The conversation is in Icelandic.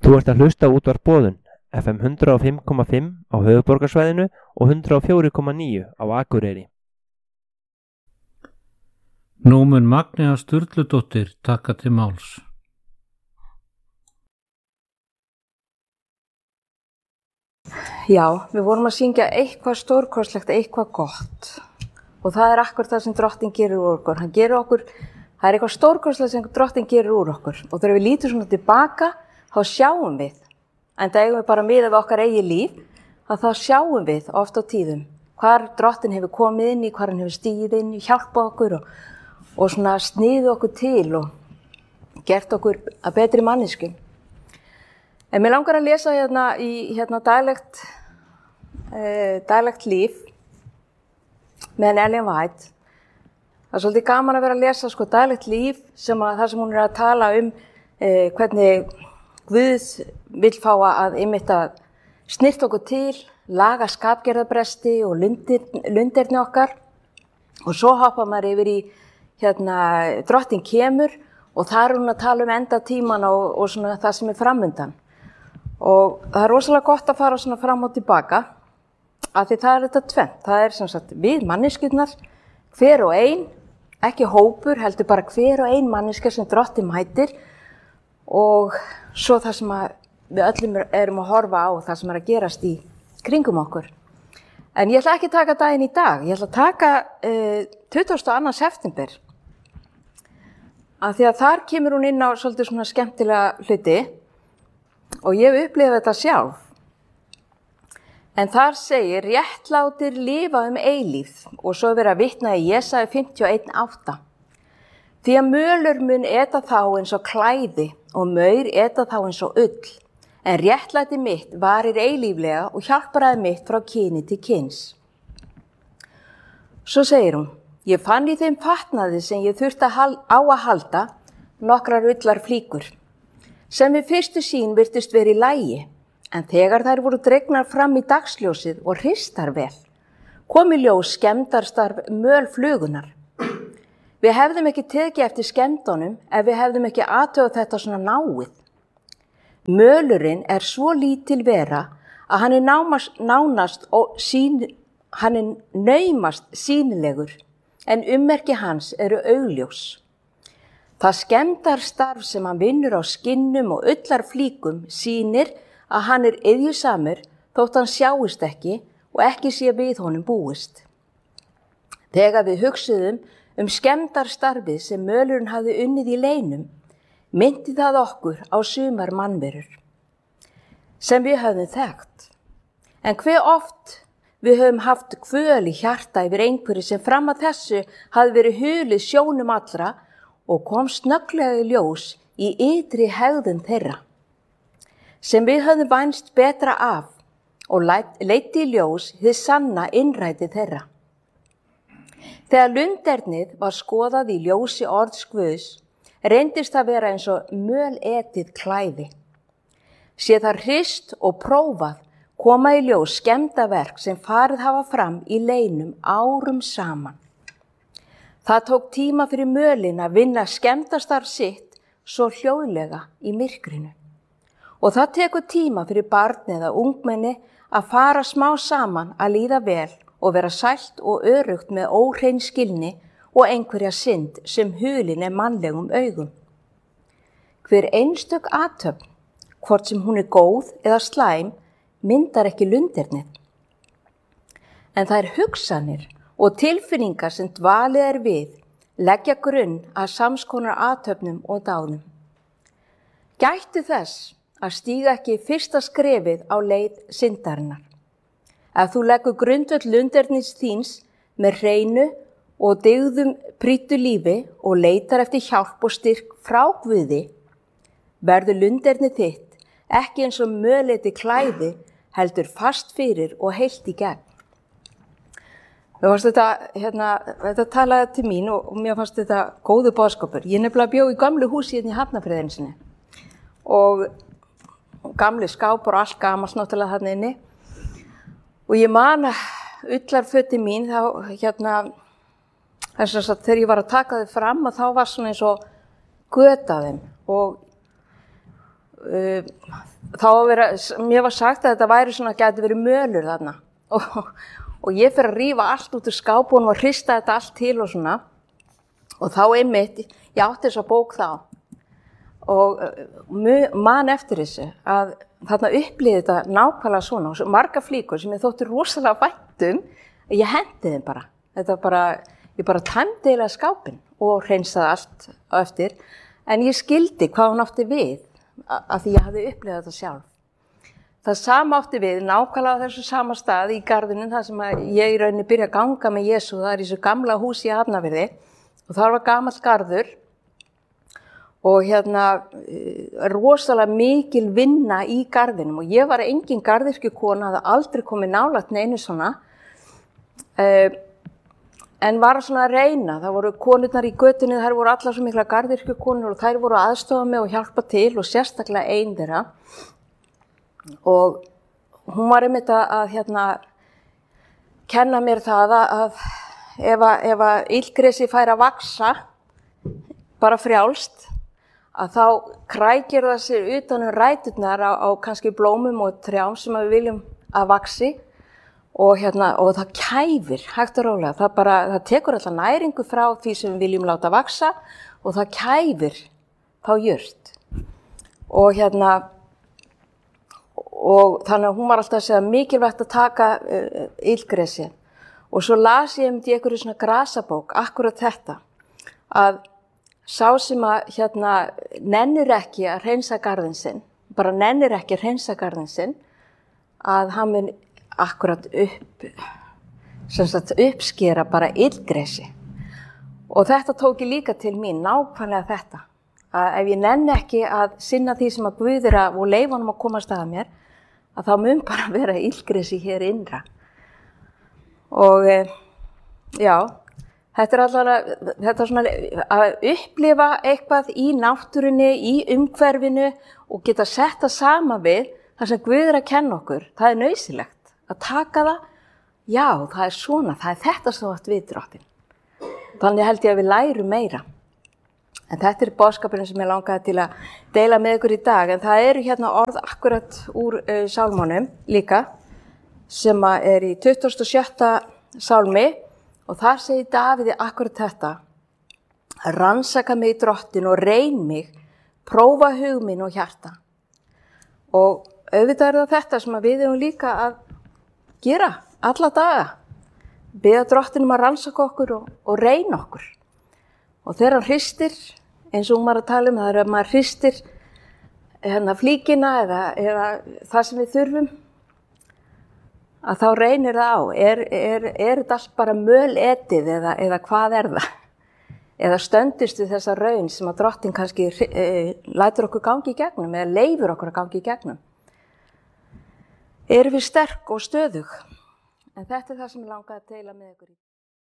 Þú ert að hlusta á útvarp Boðun, FM 105,5 á höfuðborgarsvæðinu og 104,9 á Akureyri. Nú mun Magnea Sturludóttir taka til máls. Já, við vorum að syngja eitthvað stórkostlegt, eitthvað gott. Og það er akkur það sem Drottinn gerir úr okkur. Hann gerir okkur, það er eitthvað stórkostlegt sem Drottinn gerir úr okkur. Og þegar við lítum svona tilbaka, þá sjáum við. En það eigum við bara miðað við okkar eigið líf, að þá sjáum við oft á tíðum hvar Drottinn hefur komið inn í, hvar hann hefur stigið inn í, hjálpað okkur og svona sniðið okkur til og gert okkur að betri manneskjum. En mér langar að lesa hérna í daglegt líf með Ellen White. Það er svolítið gaman að vera að lesa daglegt líf þar sem hún er að tala hvernig Guð vill fá að einmitt að snyrta okkur til, laga skapgerðarbresti og lunderni okkar. Og svo hoppa maður yfir í Drottinn kemur og þar er hún að tala endatíman og svona það sem er framundan. Og það er rosalega gott að fara svona fram og tilbaka, af því það er þetta tvennt. Það er sem sagt við manneskjurnar, hver og ein, ekki hópur, heldur bara hver og ein manneskja sem Drottinn mætir og svo það sem við öllum erum að horfa á, það sem er að gerast í kringum okkur. En ég ætla ekki að taka daginn í dag, ég ætla að taka 22. september. Af því að þar kemur hún inn á svolítið svona skemmtilega hluti og ég hef upplifað þetta sjálf. En þar segir réttlátir lifa eilífð og svo er verið að vitna í Jesaja 51:8. Því að mölur mun eta þá eins og klæði og maur eta þá eins og ull. En réttlæti mitt varir eilíflega og hjálparaði mitt frá kyni til kyns. Svo segir hún, ég fann í þeim fatnaði sem ég þurfti á að halda nokkrar ullar flíkur, sem við fyrstu sýn virtust verið í lagi, en þegar þær voru dregnar fram í dagsljósið og hristar vel, kom í ljós skemmdarstarf mölflugunar. Við hefðum ekki tekið eftir skemmdunum ef við hefðum ekki athugað þetta svona náið. Mölurinn er svo lítil vera að hann er naumast sýnilegur, en ummerki hans eru augljós. Það skemmdarstarf sem hann vinnur á skinnum og ullarflíkum sýnir að hann er iðjusamur þótt hann sjáist ekki og ekki sé við honum búist. Þegar við hugsuðum skemmdarstarfið sem mölurinn hafði unnið í leinum, myndi það okkur á sumar mannverur sem við höfum þekkt. En hve oft við höfum haft kvöl í hjarta yfir einhverju sem fram að þessu hafði verið hulið sjónum allra og kom snögglega í ljós í ytri hegðun þeirra, sem við höfum vænst betra af og leiddi í ljós hið sanna innræti þeirra. Þegar lundernið var skoðað í ljósi orðs Guðs, reyndist það vera eins og möletið klæði. Sé það hrist og prófað koma í ljós skemmdaverk sem farið hafa fram í leinum árum saman. Það tók tíma fyrir mölin að vinna skemmdastarf sitt svo hljóðlega í myrkrinu. Og það tekur tíma fyrir barn eða ungmenni að fara smá saman að líða vel og vera sælt og örugt með óhrein skilni og einhverja synd sem hulin er mannlegum augum. Hver einstök athöfn, hvort sem hún er góð eða slæm, myndar ekki lundernið. En það er hugsanir og tilfinningar sem dvalið er við, leggja grunn að samskonar athöfnum og dáðum. Gættu þess að stíga ekki fyrsta skrefið á leið syndarinnar. Ef þú leggur grundvöll lundernis þíns með hreinu og dygðum prýddu lífi og leitar eftir hjálp og styrk frá Guði, verður lunderni þitt ekki eins og möleti klæði, heldur fast fyrir og heilt í gegn. Mér fannst þetta talaði til mín og mér fannst þetta góðu boðskapur. Ég nefnilega bjó í gamlu húsi hérna í Hafnarfirði sinni og gamli skápur og allt gamalt náttúrulega þarna inni. Og ég man ullarfötin mín þegar ég var að taka þau fram og þá var svona eins og göt af þeim og mér var sagt að þetta væri svona, gæti verið mölur þarna og ég fyrir að rífa allt út úr skápunum og hrista þetta allt til og svona og þá einmitt, ég átti þessa bók þá og man eftir þessu að þarna upplýði þetta nákvæmlega svona og marga flíkur sem ég þótti rosalega vænt ég hendi þeim bara. Ég bara tæmdi eiginlega skápinn og hreinsaði allt á eftir en ég skildi hvað hún átti við af því ég hafði upplifað þetta sjálf. Það sama átti við nákvæmlega á þessu sama stað í garðinum þar sem ég í rauninni byrja að ganga með Jesú, það í þessu gamla húsi í Hafnarfirði og þar var gamall garður og rosalega mikil vinna í garðinum og ég var engin garðyrkjukona, hafði aldrei komið nálægt neinu svona en var svona að reyna. Það voru konurnar í götunni, þær voru allar svo mikla garðyrkjukonur og þær voru að aðstofa mig og hjálpa til og sérstaklega ein þeirra. Og hún var einmitt að kenna mér það að ef að illgresi fær að vaxa, bara frjálst, að þá krækir það sér utan ræturnar á kannski blómum og trjám sem við viljum að vaxi. Og það kæfir hægt og rólega, það tekur alltaf næringu frá því sem við viljum láta vaxa og það kæfir þá jurt. Og þannig að hún var alltaf að segja mikilvægt að taka illgresi. Og svo las ég í einhverju svona grasabók, akkurat þetta, að sá sem að nennir ekki að hreinsa garðinn sinn, bara nennir ekki að hreinsa garðinn sinn, að hann mun akkurat uppskera bara illgresi. Og þetta tók ég líka til mín, nákvæmlega þetta. Að ef ég nenni ekki að sinna því sem að Guð og leyfa honum að komast að mér, að þá mun bara vera illgresi hér innra. Og já, þetta er svona að upplifa eitthvað í náttúrunni, í umhverfinu og geta sett það sama við það sem Guð að kenna okkur. Það er nauðsynlegt. Að taka það, já, það er svona, það er þetta sem þú átt við, Drottinn. Þannig held ég að við lærum meira. En þetta er boðskapurinn sem ég langaði til að deila með ykkur í dag. En það eru orð akkurat úr sálmónum líka, sem er í 27. sálmi og þar segir Dávíð akkurat þetta. Rannsaka mig, Drottinn, og reyn mig, prófa hug minn og hjarta. Og auðvitað er það þetta sem við eigum líka að gera alla daga. Biðja Drottinn að rannsaka okkur og reyna okkur. Og þegar hann hristir, eins og hún var að tala það er að maður hristir flíkina eða það sem við þurfum, að þá reynir það á. Er þetta allt bara möletið eða hvað er það? Eða stöndist við þessa raun sem að Drottinn kannski lætur okkur gangi í gegnum eða leyfir okkur að gangi í gegnum. Erum við sterk og stöðug? En þetta er það sem ég langaði að deila með ykkur í.